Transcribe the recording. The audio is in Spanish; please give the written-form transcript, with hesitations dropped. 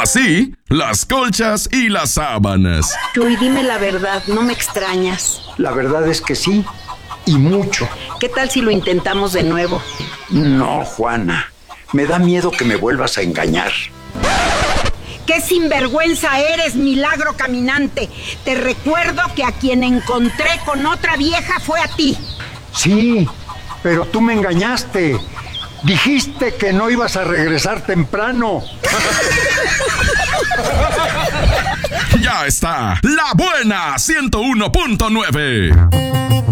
Así, las colchas y las sábanas. Chuy, dime la verdad, ¿no me extrañas? La verdad es que sí, y mucho. ¿Qué tal si lo intentamos de nuevo? No, Juana, me da miedo que me vuelvas a engañar. ¡Qué sinvergüenza eres, milagro caminante! Te recuerdo que a quien encontré con otra vieja fue a ti. Sí, pero tú me engañaste. Dijiste que no ibas a regresar temprano. Ya está, La Buena 101.9.